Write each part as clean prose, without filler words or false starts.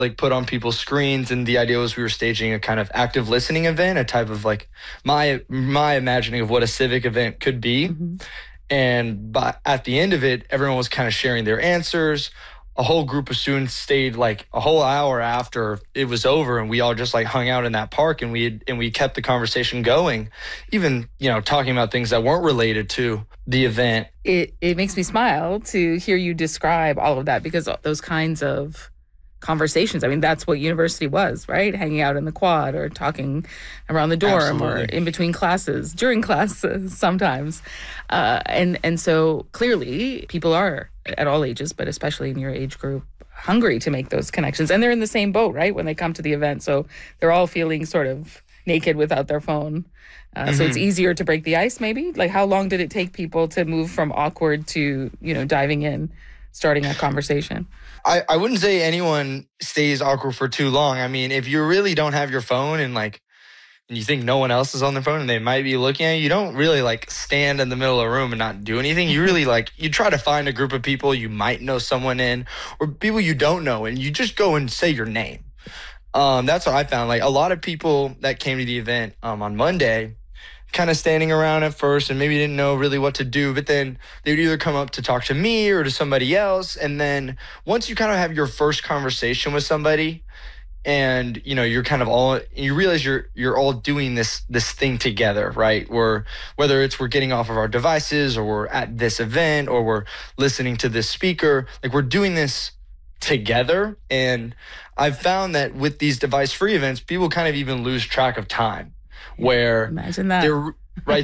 like put on people's screens. And the idea was we were staging a kind of active listening event, a type of like my imagining of what a civic event could be. Mm-hmm. And at the end of it, everyone was kind of sharing their answers. A whole group of students stayed like a whole hour after it was over, and we all just like hung out in that park, and we kept the conversation going, even, talking about things that weren't related to the event. It makes me smile to hear you describe all of that, because those kinds of conversations, I mean, that's what university was, right? Hanging out in the quad or talking around the dorm. Absolutely. Or in between classes, during classes sometimes. And so clearly people are at all ages, but especially in your age group, hungry to make those connections. And they're in the same boat, right, when they come to the event. So they're all feeling sort of naked without their phone. So it's easier to break the ice, maybe? Like, how long did it take people to move from awkward to, diving in, starting a conversation? I wouldn't say anyone stays awkward for too long. I mean, if you really don't have your phone and you think no one else is on their phone and they might be looking at you, you don't really stand in the middle of a room and not do anything. You really you try to find a group of people you might know someone in, or people you don't know, and you just go and say your name. That's what I found. A lot of people that came to the event on Monday, kind of standing around at first and maybe didn't know really what to do, but then they would either come up to talk to me or to somebody else. And then once you kind of have your first conversation with somebody, and you're kind of you realize you're all doing this thing together, right? Or whether we're getting off of our devices, or we're at this event, or we're listening to this speaker, we're doing this together. And I've found that with these device-free events, people kind of even lose track of time. Where imagine that. They're right,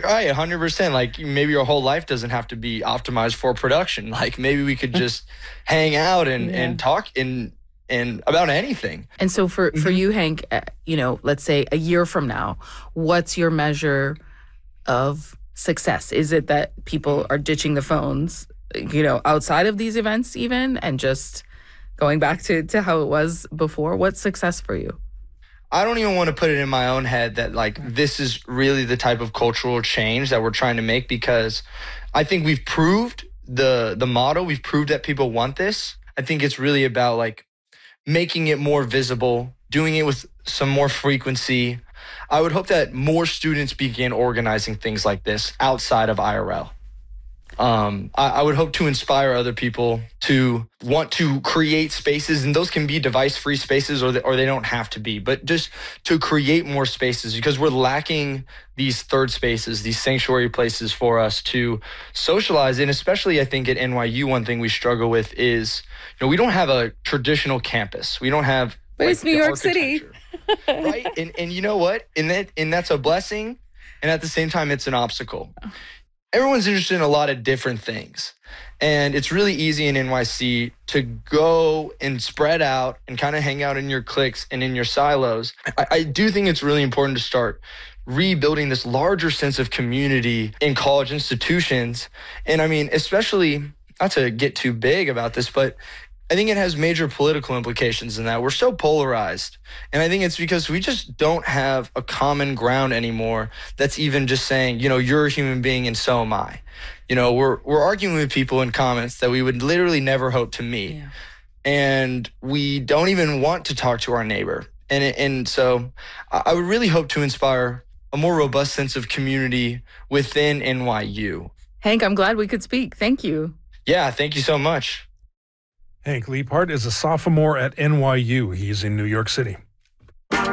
100%. Maybe your whole life doesn't have to be optimized for production. Maybe we could just hang out and talk and about anything. And so for you, Hank, let's say a year from now, what's your measure of success? Is it that people are ditching the phones, outside of these events even, and just going back to how it was before? What's success for you? I don't even want to put it in my own head that this is really the type of cultural change that we're trying to make, because I think we've proved the model. We've proved that people want this. I think it's really about making it more visible, doing it with some more frequency. I would hope that more students begin organizing things like this outside of IRL. I would hope to inspire other people to want to create spaces, and those can be device-free spaces, or they don't have to be, but just to create more spaces, because we're lacking these third spaces, these sanctuary places for us to socialize. And especially I think at NYU, one thing we struggle with is, we don't have a traditional campus. We don't have, but it's New York City. Right? And you know what? And that's a blessing. And at the same time, it's an obstacle. Everyone's interested in a lot of different things. And it's really easy in NYC to go and spread out and kind of hang out in your cliques and in your silos. I do think it's really important to start rebuilding this larger sense of community in college institutions. And I mean, especially, not to get too big about this, but I think it has major political implications in that we're so polarized. And I think it's because we just don't have a common ground anymore that's even just saying, you're a human being and so am I. We're arguing with people in comments that we would literally never hope to meet. Yeah. And we don't even want to talk to our neighbor. And so I would really hope to inspire a more robust sense of community within NYU. Hank, I'm glad we could speak. Thank you. Yeah, thank you so much. Hank Liephardt is a sophomore at NYU. He's in New York City.